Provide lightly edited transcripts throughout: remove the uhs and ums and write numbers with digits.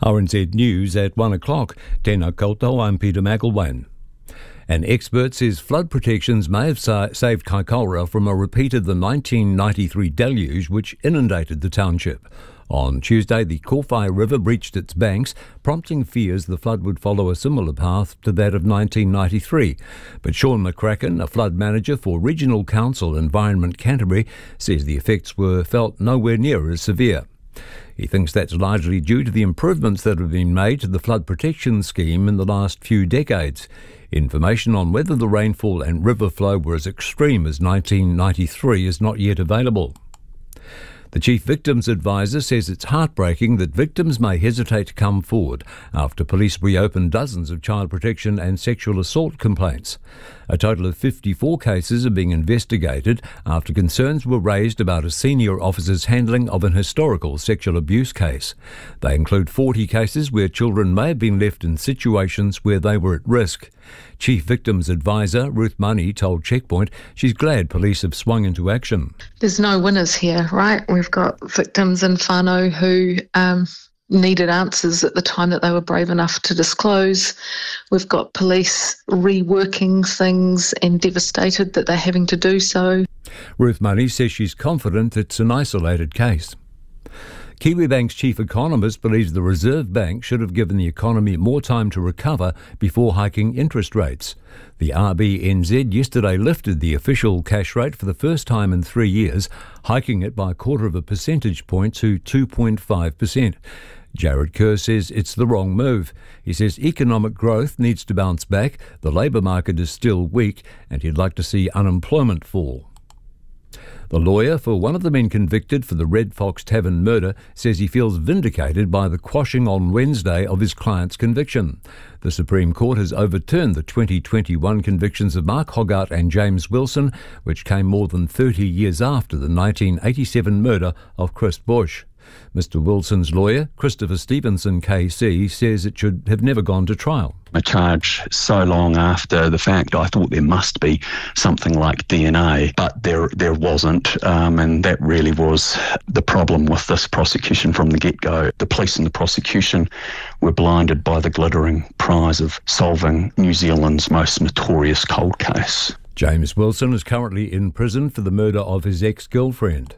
RNZ News at 1 o'clock. Tēnā koutou, I'm Peter McElwain. An expert says flood protections may have saved Kaikoura from a repeat of the 1993 deluge which inundated the township. On Tuesday, the Kowhai River breached its banks, prompting fears the flood would follow a similar path to that of 1993. But Sean McCracken, a flood manager for Regional Council Environment Canterbury, says the effects were felt nowhere near as severe. He thinks that's largely due to the improvements that have been made to the flood protection scheme in the last few decades. Information on whether the rainfall and river flow were as extreme as 1993 is not yet available. The Chief Victims Advisor says it's heartbreaking that victims may hesitate to come forward after police reopened dozens of child protection and sexual assault complaints. A total of 54 cases are being investigated after concerns were raised about a senior officer's handling of an historical sexual abuse case. They include 40 cases where children may have been left in situations where they were at risk. Chief Victims Advisor Ruth Money told Checkpoint she's glad police have swung into action. There's no winners here, right? We've got victims in whānau who needed answers at the time that they were brave enough to disclose. We've got police reworking things and devastated that they're having to do so. Ruth Money says she's confident it's an isolated case. Kiwibank's chief economist believes the Reserve Bank should have given the economy more time to recover before hiking interest rates. The RBNZ yesterday lifted the official cash rate for the first time in 3 years, hiking it by a quarter of a percentage point to 2.5%. Jared Kerr says it's the wrong move. He says economic growth needs to bounce back, the labour market is still weak, and he'd like to see unemployment fall. The lawyer for one of the men convicted for the Red Fox Tavern murder says he feels vindicated by the quashing on Wednesday of his client's conviction. The Supreme Court has overturned the 2021 convictions of Mark Hoggart and James Wilson, which came more than 30 years after the 1987 murder of Chris Bush. Mr Wilson's lawyer, Christopher Stevenson KC, says it should have never gone to trial. A charge so long after the fact, I thought there must be something like DNA, but there wasn't, and that really was the problem with this prosecution from the get-go. The police and the prosecution were blinded by the glittering prize of solving New Zealand's most notorious cold case. James Wilson is currently in prison for the murder of his ex-girlfriend.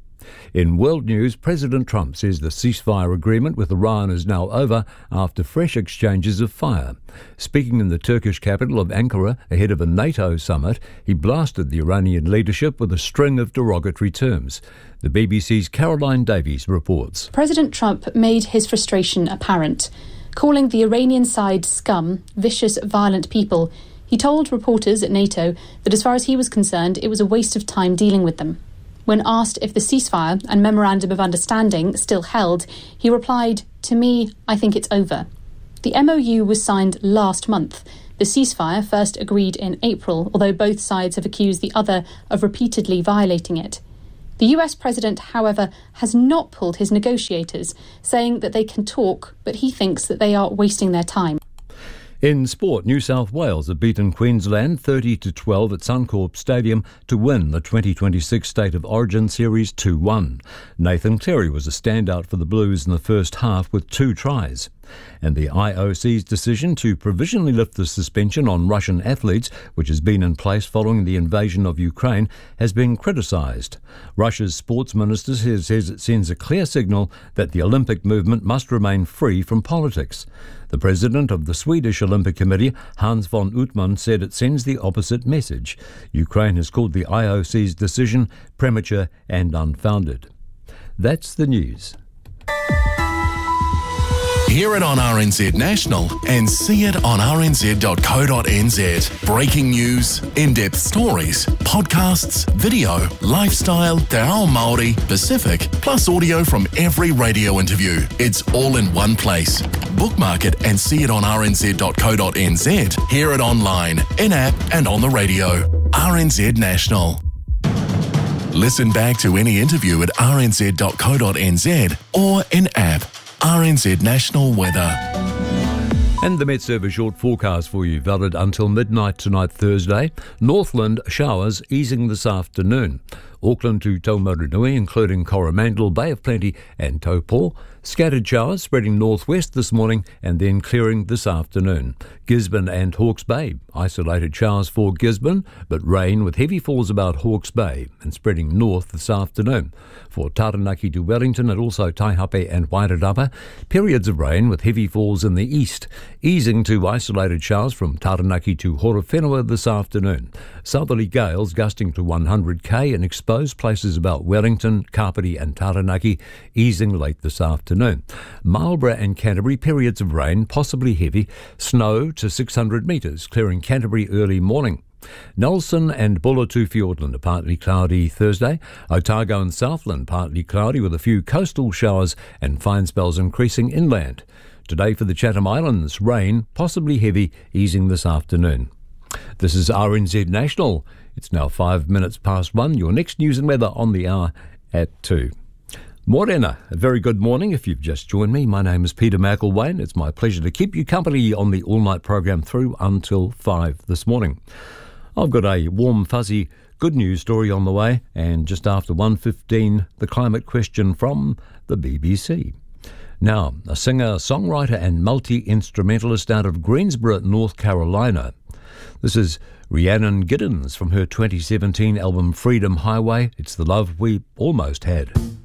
In world news, President Trump says the ceasefire agreement with Iran is now over after fresh exchanges of fire. Speaking in the Turkish capital of Ankara ahead of a NATO summit, he blasted the Iranian leadership with a string of derogatory terms. The BBC's Caroline Davies reports. President Trump made his frustration apparent. Calling the Iranian side scum, vicious, violent people, he told reporters at NATO that as far as he was concerned, it was a waste of time dealing with them. When asked if the ceasefire and memorandum of understanding still held, he replied, "To me, I think it's over." The MOU was signed last month. The ceasefire first agreed in April, although both sides have accused the other of repeatedly violating it. The US president, however, has not pulled his negotiators, saying that they can talk, but he thinks that they are wasting their time. In sport, New South Wales have beaten Queensland 30-12 at Suncorp Stadium to win the 2026 State of Origin Series 2-1. Nathan Cleary was a standout for the Blues in the first half with 2 tries. And the IOC's decision to provisionally lift the suspension on Russian athletes, which has been in place following the invasion of Ukraine, has been criticised. Russia's sports minister says it sends a clear signal that the Olympic movement must remain free from politics. The president of the Swedish Olympic Committee, Hans von Uthman, said it sends the opposite message. Ukraine has called the IOC's decision premature and unfounded. That's the news. Hear it on RNZ National and see it on rnz.co.nz. Breaking news, in-depth stories, podcasts, video, lifestyle, te ao Māori, Pacific, plus audio from every radio interview. It's all in one place. Bookmark it and see it on rnz.co.nz. Hear it online, in-app and on the radio. RNZ National. Listen back to any interview at rnz.co.nz or in-app. RNZ National Weather. And the Met Service short forecast for you, valid until midnight tonight Thursday. Northland showers easing this afternoon. Auckland to Taumarunui, including Coromandel, Bay of Plenty and Taupo. Scattered showers spreading northwest this morning and then clearing this afternoon. Gisborne and Hawke's Bay. Isolated showers for Gisborne, but rain with heavy falls about Hawke's Bay and spreading north this afternoon. For Taranaki to Wellington and also Taihape and Wairarapa, periods of rain with heavy falls in the east, easing to isolated showers from Taranaki to Horowhenua this afternoon. Southerly gales gusting to 100 in exposed places about Wellington, Kapiti and Taranaki, easing late this afternoon. Marlborough and Canterbury, periods of rain, possibly heavy, snow to 600 metres, clearing Canterbury early morning. Nelson and Buller to Fiordland, partly cloudy Thursday. Otago and Southland, partly cloudy with a few coastal showers and fine spells increasing inland. Today for the Chatham Islands, rain, possibly heavy, easing this afternoon. This is RNZ National. It's now 5 minutes past 1. Your next news and weather on the hour at 2. Morena, a very good morning if you've just joined me. My name is Peter McElwain. It's my pleasure to keep you company on the all-night program through until 5 this morning. I've got a warm, fuzzy, good news story on the way, and just after 1:15, the climate question from the BBC. Now, a singer, songwriter and multi-instrumentalist out of Greensboro, North Carolina. This is Rhiannon Giddens from her 2017 album Freedom Highway. It's the love we almost had.